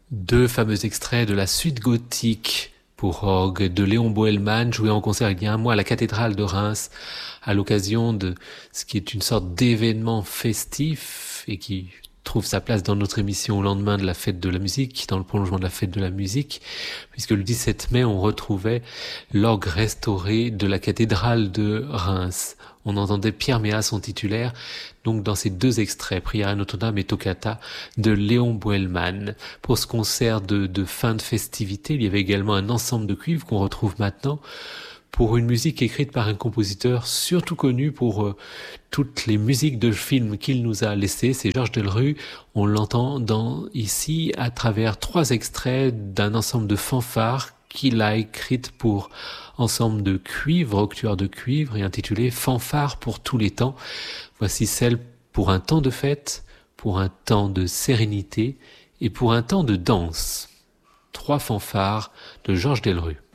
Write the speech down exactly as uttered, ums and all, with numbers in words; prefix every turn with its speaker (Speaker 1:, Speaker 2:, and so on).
Speaker 1: Deux fameux extraits de la suite gothique pour orgue de Léon Boëlmann, joué en concert il y a un mois à la cathédrale de Reims, à l'occasion de ce qui est une sorte d'événement festif et qui trouve sa place dans notre émission au lendemain de la fête de la musique, dans le prolongement de la fête de la musique, puisque le dix-sept mai, on retrouvait l'orgue restauré de la cathédrale de Reims. On entendait Pierre Méas, son titulaire, donc dans ces deux extraits, Prière à Notre-Dame et Toccata de Léon Boëlmann. Pour ce concert de, de fin de festivité, il y avait également un ensemble de cuivres qu'on retrouve maintenant pour une musique écrite par un compositeur surtout connu pour euh, toutes les musiques de films qu'il nous a laissées, c'est Georges Delerue. On l'entend dans, ici à travers trois extraits d'un ensemble de fanfares qu'il a écrites pour ensemble de cuivres, octuaires de cuivre et intitulé Fanfare pour tous les temps. Voici celle pour un temps de fête, pour un temps de sérénité et pour un temps de danse. Trois fanfares de Georges Delerue.